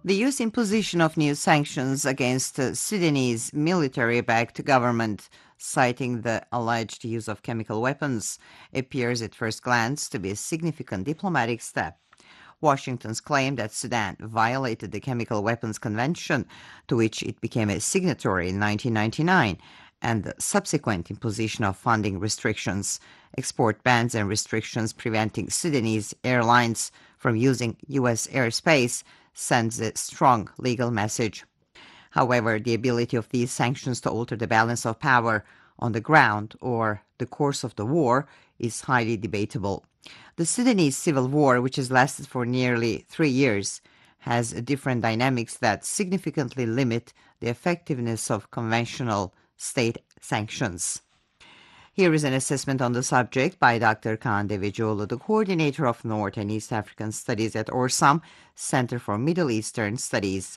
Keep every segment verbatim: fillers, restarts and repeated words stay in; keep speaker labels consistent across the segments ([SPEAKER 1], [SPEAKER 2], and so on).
[SPEAKER 1] The U S imposition of new sanctions against the Sudanese military-backed government, citing the alleged use of chemical weapons, appears at first glance to be a significant diplomatic step. Washington's claim that Sudan violated the Chemical Weapons Convention, to which it became a signatory in nineteen ninety-nine, and the subsequent imposition of funding restrictions, export bans, and restrictions preventing Sudanese airlines from using U S airspace sends a strong legal message. However, the ability of these sanctions to alter the balance of power on the ground or the course of the war is highly debatable. The Sudanese civil war, which has lasted for nearly three years, has different dynamics that significantly limit the effectiveness of conventional state sanctions. Here is an assessment on the subject by Doctor Kaan Devecioğlu, the coordinator of North and East African Studies at Orsam, Center for Middle Eastern Studies.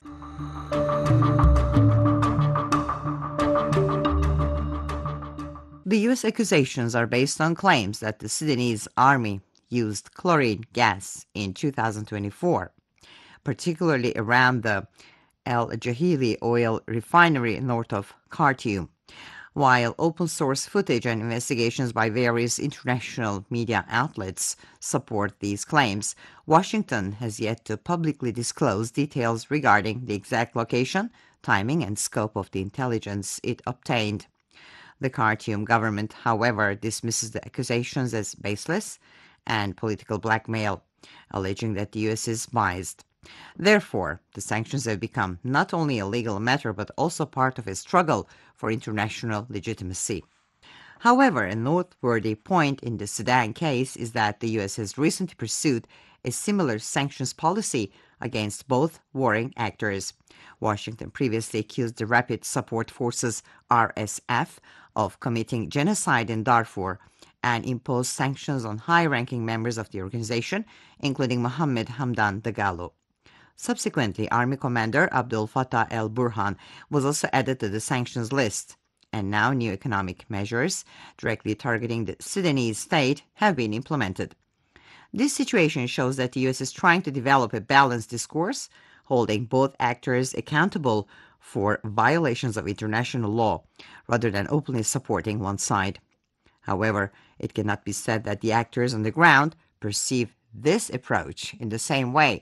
[SPEAKER 1] The U S accusations are based on claims that the Sudanese army used chlorine gas in two thousand twenty-four, particularly around the El Jahili oil refinery north of Khartoum. While open-source footage and investigations by various international media outlets support these claims, Washington has yet to publicly disclose details regarding the exact location, timing, and scope of the intelligence it obtained. The Khartoum government, however, dismisses the accusations as baseless and political blackmail, alleging that the U S is biased. Therefore, the sanctions have become not only a legal matter but also part of a struggle for international legitimacy. However, a noteworthy point in the Sudan case is that the U S has recently pursued a similar sanctions policy against both warring actors. Washington previously accused the Rapid Support Forces R S F of committing genocide in Darfur and imposed sanctions on high-ranking members of the organization, including Mohammed Hamdan Dagalo. Subsequently, Army Commander Abdul Fattah el-Burhan was also added to the sanctions list, and now new economic measures directly targeting the Sudanese state have been implemented. This situation shows that the U S is trying to develop a balanced discourse, holding both actors accountable for violations of international law, rather than openly supporting one side. However, it cannot be said that the actors on the ground perceive this approach in the same way.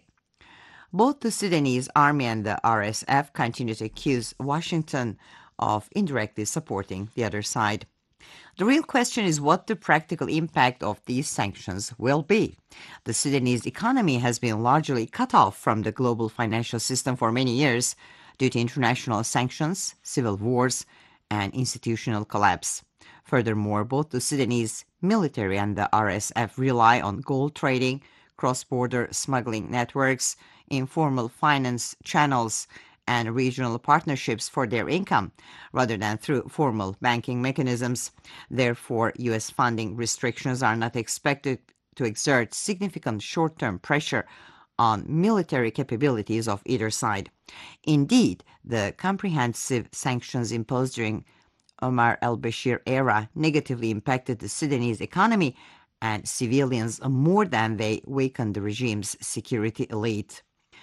[SPEAKER 1] Both the Sudanese army and the R S F continue to accuse Washington of indirectly supporting the other side. The real question is what the practical impact of these sanctions will be. The Sudanese economy has been largely cut off from the global financial system for many years due to international sanctions, civil wars, and institutional collapse. Furthermore, both the Sudanese military and the R S F rely on gold trading, cross-border smuggling networks, informal finance channels, and regional partnerships for their income, rather than through formal banking mechanisms. Therefore, U S funding restrictions are not expected to exert significant short-term pressure on military capabilities of either side. Indeed, the comprehensive sanctions imposed during Omar al-Bashir era negatively impacted the Sudanese economy and civilians more than they weakened the regime's security elite.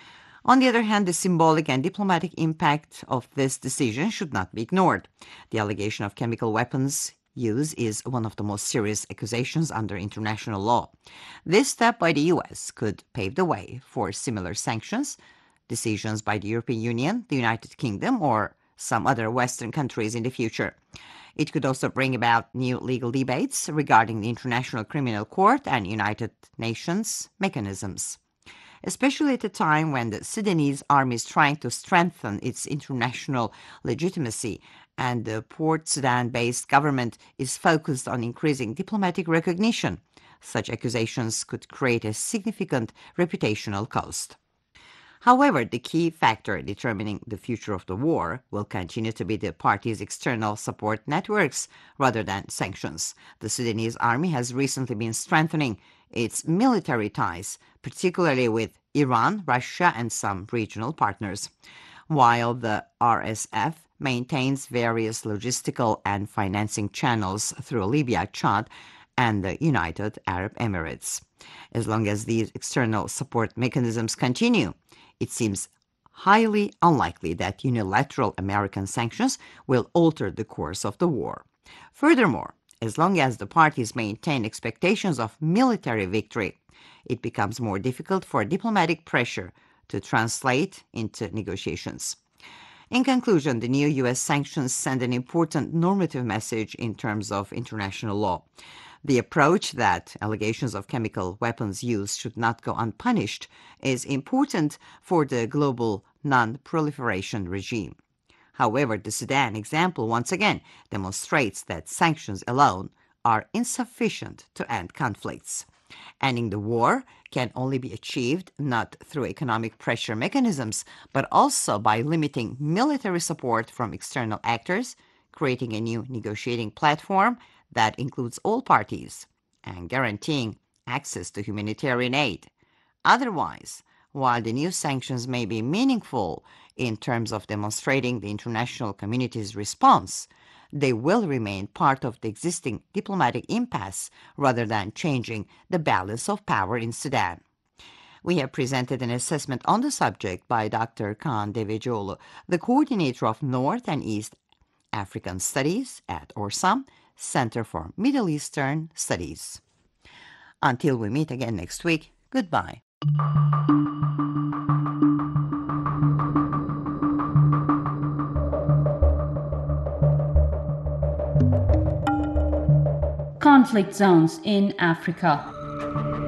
[SPEAKER 1] On the other hand, the symbolic and diplomatic impact of this decision should not be ignored. The allegation of chemical weapons use is one of the most serious accusations under international law. This step by the U S could pave the way for similar sanctions, decisions by the European Union, the United Kingdom, or some other Western countries in the future. It could also bring about new legal debates regarding the International Criminal Court and United Nations mechanisms, especially at a time when the Sudanese army is trying to strengthen its international legitimacy and the Port Sudan-based government is focused on increasing diplomatic recognition. Such accusations could create a significant reputational cost. However, the key factor determining the future of the war will continue to be the parties' external support networks rather than sanctions. The Sudanese army has recently been strengthening its military ties, particularly with Iran, Russia, and some regional partners, while the R S F maintains various logistical and financing channels through Libya, Chad, and the United Arab Emirates. As long as these external support mechanisms continue, it seems highly unlikely that unilateral American sanctions will alter the course of the war. Furthermore, as long as the parties maintain expectations of military victory, it becomes more difficult for diplomatic pressure to translate into negotiations. In conclusion, the new U S sanctions send an important normative message in terms of international law. The approach that allegations of chemical weapons use should not go unpunished is important for the global non-proliferation regime. However, the Sudan example once again demonstrates that sanctions alone are insufficient to end conflicts. Ending the war can only be achieved not through economic pressure mechanisms, but also by limiting military support from external actors, creating a new negotiating platform that includes all parties, and guaranteeing access to humanitarian aid. Otherwise, while the new sanctions may be meaningful in terms of demonstrating the international community's response, they will remain part of the existing diplomatic impasse rather than changing the balance of power in Sudan. We have presented an assessment on the subject by Doctor Kaan Devecioğlu, the coordinator of North and East African Studies at ORSAM, Center for Middle Eastern Studies. Until we meet again next week, goodbye.
[SPEAKER 2] Conflict zones in Africa.